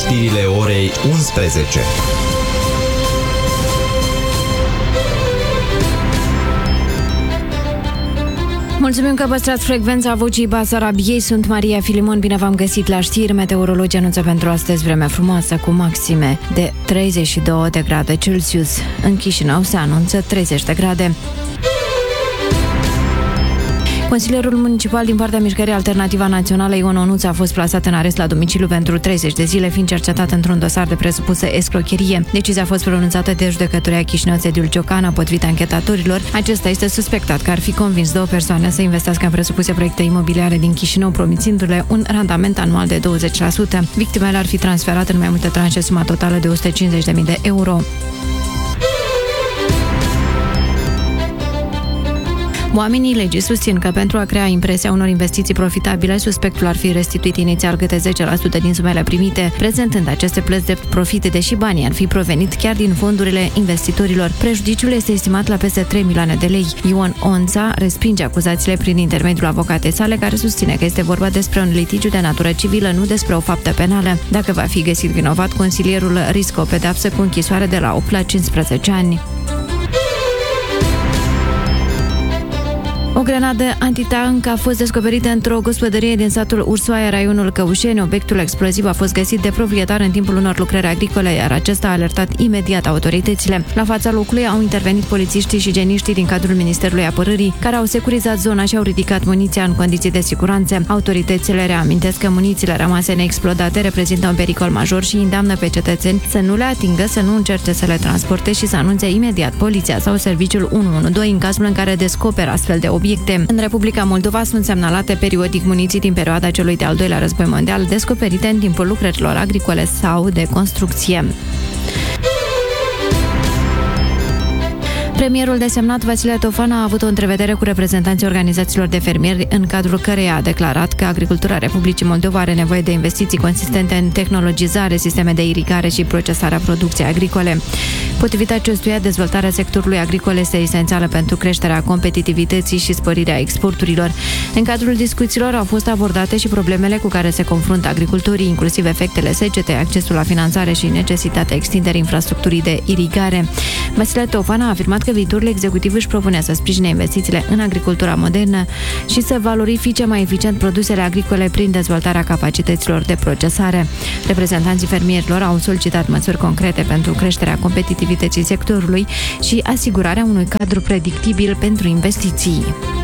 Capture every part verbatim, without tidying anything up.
știrile orei unsprezece. Mulțumim că păstrați frecvența Vocii Basarabiei. Sunt Maria Filimon, bine v-am găsit la știri. Meteorologii anunță pentru astăzi vreme frumoasă cu maxime de treizeci și două de grade Celsius. În Chișinău se anunță treizeci de grade. Consilierul municipal din partea Mișcării Alternativa Națională, Ion Onuț, a fost plasat în arest la domiciliu pentru treizeci de zile, fiind cercetat într-un dosar de presupusă escrocherie. Decizia a fost pronunțată de judecătoria Chișinău Sediul Ciocana. Potrivit anchetatorilor, acesta este suspectat că ar fi convins două persoane să investească în presupuse proiecte imobiliare din Chișinău, promițându-le un randament anual de douăzeci la sută. Victimele ar fi transferat în mai multe tranșe suma totală de o sută cincizeci de mii de euro. Oamenii legii susțin că pentru a crea impresia unor investiții profitabile, suspectul ar fi restituit inițial câte zece la sută din sumele primite, prezentând aceste plăți de profit, deși banii ar fi provenit chiar din fondurile investitorilor. Prejudiciul este estimat la peste trei milioane de lei. Ion Onța respinge acuzațiile prin intermediul avocatei sale, care susține că este vorba despre un litigiu de natură civilă, nu despre o faptă penală. Dacă va fi găsit vinovat, consilierul riscă o pedeapsă cu închisoare de la opt la cincisprezece ani. O grenadă antitank a fost descoperită într-o gospodărie din satul Ursoaia, raionul Căușeni. Obiectul exploziv a fost găsit de proprietar în timpul unor lucrări agricole, iar acesta a alertat imediat autoritățile. La fața locului au intervenit polițiștii și geniștii din cadrul Ministerului Apărării, care au securizat zona și au ridicat muniția în condiții de siguranță. Autoritățile reamintesc că munițiile rămase neexplodate reprezintă un pericol major și îndeamnă pe cetățeni să nu le atingă, să nu încerce să le transporte și să anunțe imediat poliția sau serviciul unu unu doi în cazul în care descoperă astfel de obiecte. În Republica Moldova sunt semnalate periodic muniții din perioada celui de-al doilea război mondial, descoperite în timpul lucrărilor agricole sau de construcție. Premierul desemnat Vasile Tofan a avut o întrevedere cu reprezentanții organizațiilor de fermieri, în cadrul căreia a declarat că agricultura Republicii Moldova are nevoie de investiții consistente în tehnologizare, sisteme de irigare și procesarea producției agricole. Potrivit acestuia, dezvoltarea sectorului agricol este esențială pentru creșterea competitivității și sporirea exporturilor. În cadrul discuțiilor au fost abordate și problemele cu care se confruntă agricultorii, inclusiv efectele secetei, accesul la finanțare și necesitatea extinderii infrastructurii de irigare. Vasile Tofan a afirmat că viitorul executiv își propune să sprijine investițiile în agricultura modernă și să valorifice mai eficient produsele agricole prin dezvoltarea capacităților de procesare. Reprezentanții fermierilor au solicitat măsuri concrete pentru creșterea competitivității sectorului și asigurarea unui cadru predictibil pentru investiții.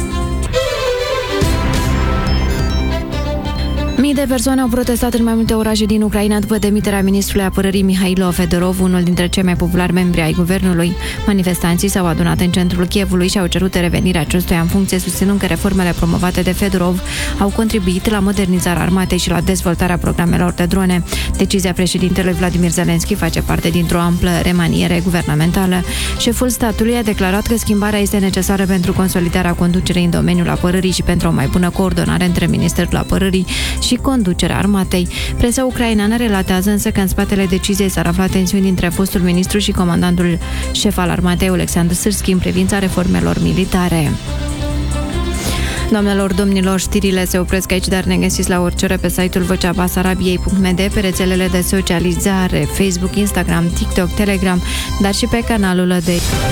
Mii de persoane au protestat în mai multe orașe din Ucraina după demiterea ministrului apărării Mihailo Fedorov, unul dintre cei mai populari membri ai guvernului. Manifestanții s-au adunat în centrul Kievului și au cerut revenirea acestuia în funcție, susținând că reformele promovate de Fedorov au contribuit la modernizarea armatei și la dezvoltarea programelor de drone. Decizia președintelui Vladimir Zelensky face parte dintr-o amplă remaniere guvernamentală. Șeful statului a declarat că schimbarea este necesară pentru consolidarea conducerii în domeniul apărării și pentru o mai bună coordonare între Ministerul Apărării și conducerea armatei. Presa ucraineană relatează însă că în spatele deciziei s-ar afla tensiuni între fostul ministru și comandantul șef al armatei, Oleksandr Sârski, în privința reformelor militare. Doamnelor, domnilor, știrile se opresc aici, dar ne găsiți la orice oră pe site-ul vocea basarabiei punct m d, pe rețelele de socializare, Facebook, Instagram, TikTok, Telegram, dar și pe canalul de